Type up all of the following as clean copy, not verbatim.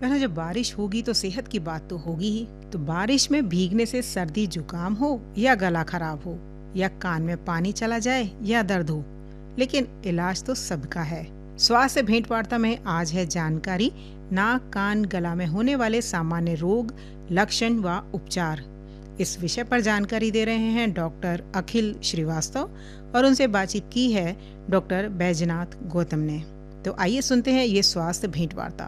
ना जब बारिश होगी तो सेहत की बात तो होगी ही। तो बारिश में भीगने से सर्दी जुकाम हो या गला खराब हो या कान में पानी चला जाए या दर्द हो, लेकिन इलाज तो सबका है। स्वास्थ्य भेंट वार्ता में आज है जानकारी नाक कान गला में होने वाले सामान्य रोग, लक्षण व उपचार। इस विषय पर जानकारी दे रहे हैं डॉक्टर अखिल श्रीवास्तव और उनसे बातचीत की है डॉक्टर बैजनाथ गौतम ने। तो आइए सुनते हैं ये स्वास्थ्य भेंट वार्ता।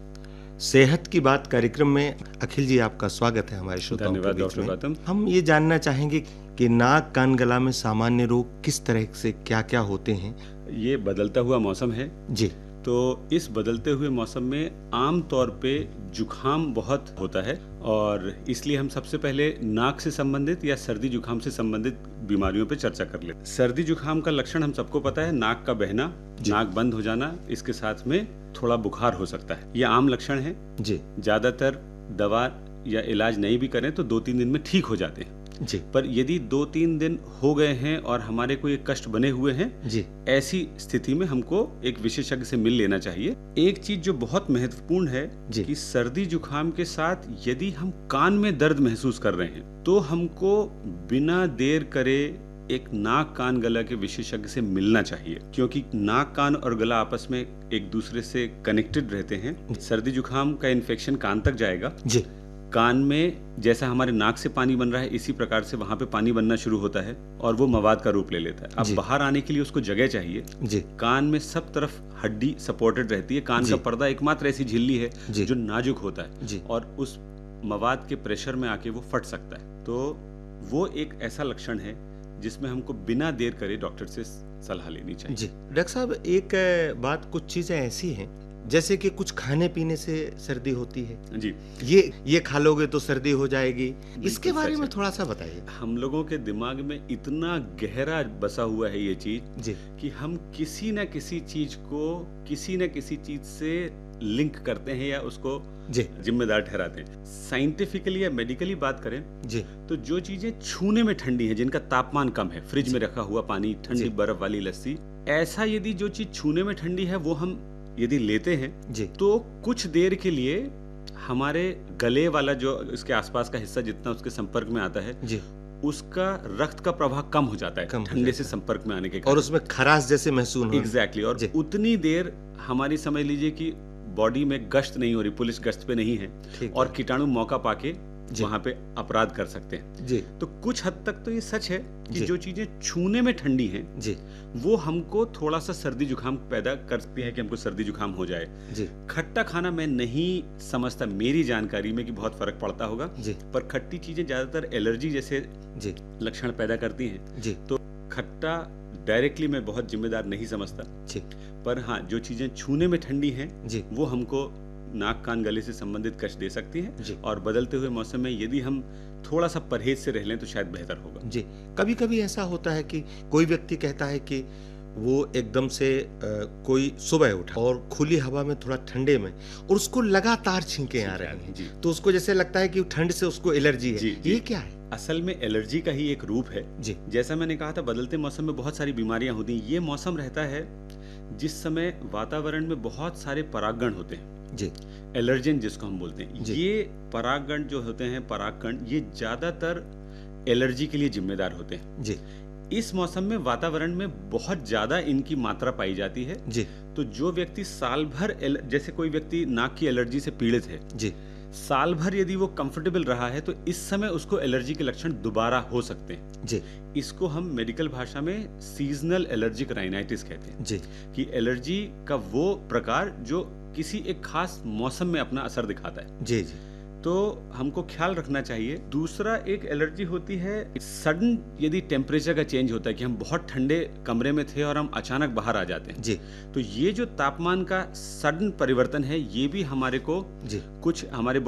सेहत की बात कार्यक्रम में अखिल जी आपका स्वागत है हमारे श्रोताओं के धन्यवाद बीच डॉक्टर में। गौतम। हम ये जानना चाहेंगे कि नाक कान गला में सामान्य रोग किस तरह से क्या क्या होते हैं। ये बदलता हुआ मौसम है जी। तो इस बदलते हुए मौसम में आम तौर पे जुखाम बहुत होता है और इसलिए हम सबसे पहले नाक से संबंधित या सर्दी जुखाम से संबंधित बीमारियों पे चर्चा कर लेते हैं। सर्दी जुखाम का लक्षण हम सबको पता है, नाक का बहना, नाक बंद हो जाना, इसके साथ में थोड़ा बुखार हो सकता है। ये आम लक्षण है जी। ज्यादातर दवा या इलाज नहीं भी करें तो 2-3 दिन में ठीक हो जाते हैं जी। पर यदि 2-3 दिन हो गए हैं और हमारे को ये कष्ट बने हुए हैं जी। ऐसी स्थिति में हमको एक विशेषज्ञ से मिल लेना चाहिए। एक चीज जो बहुत महत्वपूर्ण है कि सर्दी जुखाम के साथ यदि हम कान में दर्द महसूस कर रहे हैं तो हमको बिना देर करे एक नाक कान गला के विशेषज्ञ से मिलना चाहिए, क्योंकि नाक कान और गला आपस में एक दूसरे से कनेक्टेड रहते हैं। सर्दी जुखाम का इन्फेक्शन कान तक जाएगा जी। कान में जैसा हमारे नाक से पानी बन रहा है इसी प्रकार से वहां पे पानी बनना शुरू होता है और वो मवाद का रूप ले लेता है। अब बाहर आने के लिए उसको जगह चाहिए जी। कान में सब तरफ हड्डी सपोर्टेड रहती है, कान का पर्दा एकमात्र ऐसी झिल्ली है जो नाजुक होता है जी। और उस मवाद के प्रेशर में आके वो फट सकता है। तो वो एक ऐसा लक्षण है जिसमें हमको बिना देर करे डॉक्टर से सलाह लेनी चाहिए जी। डॉक्टर साहब एक बात, कुछ चीजें ऐसी हैं जैसे कि कुछ खाने पीने से सर्दी होती है जी। ये खा लोगे तो सर्दी हो जाएगी, इसके बारे में थोड़ा सा बताइए। हम लोगों के दिमाग में इतना गहरा बसा हुआ है ये चीज जी कि हम किसी न किसी चीज को किसी न किसी चीज से लिंक करते हैं या उसको जिम्मेदार ठहराते हैं। साइंटिफिकली या मेडिकली बात करें जी तो जो चीजें छूने में ठंडी है, जिनका तापमान कम है, फ्रिज में रखा हुआ पानी, ठंडी बर्फ वाली लस्सी, ऐसा यदि जो चीज छूने में ठंडी है वो हम यदि लेते हैं जी तो कुछ देर के लिए हमारे गले वाला जो इसके आसपास का हिस्सा जितना उसके संपर्क में आता है जी उसका रक्त का प्रवाह कम हो जाता है ठंडे से संपर्क में आने के कारण, और उसमें खराश जैसे महसूस होता है। एग्जैक्टली। और उतनी देर हमारी समझ लीजिए कि बॉडी में गश्त नहीं हो रही, पुलिस गश्त पे नहीं है और कीटाणु मौका पाके वहां पे अपराध कर सकते हैं जी। तो कुछ हद तक तो ये सच है कि जो चीजें छूने में ठंडी हैं जी वो हमको थोड़ा सा सर्दी जुकाम पैदा करती है कि हमको सर्दी जुकाम हो जाए जी। खट्टा खाना मैं नहीं समझता, मेरी जानकारी में, कि बहुत फर्क पड़ता होगा जी। पर खट्टी चीजें ज्यादातर एलर्जी जैसे जी लक्षण पैदा करती हैं जी। तो खट्टा डायरेक्टली मैं बहुत जिम्मेदार नहीं समझता जी। पर हाँ, जो चीजें छूने में ठंडी हैं जी वो हमको नाक कान गले से संबंधित कष्ट दे सकती हैं और बदलते हुए मौसम में यदि हम थोड़ा सा परहेज से रह लें तो शायद बेहतर होगा जी। कभी कभी ऐसा होता है कि कोई व्यक्ति कहता है कि वो एकदम से कोई सुबह उठा और खुली हवा में थोड़ा ठंडे में और उसको लगातार छींके आ रहे हैं तो उसको जैसे लगता है कि ठंड से उसको एलर्जी है जी। ये क्या है? असल में एलर्जी का ही एक रूप है जी। जैसा मैंने कहा था, बदलते मौसम में बहुत सारी बीमारियां होती हैं। ये मौसम रहता है जिस समय वातावरण में बहुत सारे परागकण होते हैं जी, एलर्जेन जिसको हम बोलते हैं। ये परागकण जो होते हैं, परागकण, ये ज्यादातर एलर्जी के लिए जिम्मेदार होते हैं जी। इस मौसम में वातावरण में बहुत ज्यादा इनकी मात्रा पाई जाती है जी। तो जो व्यक्ति साल भर जैसे कोई व्यक्ति नाक की एलर्जी से पीड़ित है जी, साल भर यदि वो कंफर्टेबल रहा है तो इस समय उसको एलर्जी के लक्षण दोबारा हो सकते हैं जी। इसको हम मेडिकल भाषा में सीजनल एलर्जिक राइनाइटिस कहते हैं जी, कि एलर्जी का वो प्रकार जो किसी एक खास मौसम में अपना असर दिखाता है जी जी। तो हमको ख्याल रखना चाहिए। दूसरा एक एलर्जी होती है सडन, यदि टेम्परेचर का चेंज होता है कि हम बहुत ठंडे कमरे में थे और हम अचानक बाहर आ जाते हैं जी, तो ये जो तापमान का सडन परिवर्तन है ये भी हमारे को जी कुछ हमारे